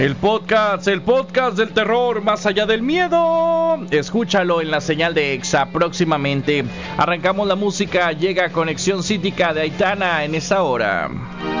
El podcast del terror más allá del miedo. Escúchalo en la señal de Exa próximamente. Arrancamos la música, llega Conexión Cítica de Aitana en esta hora.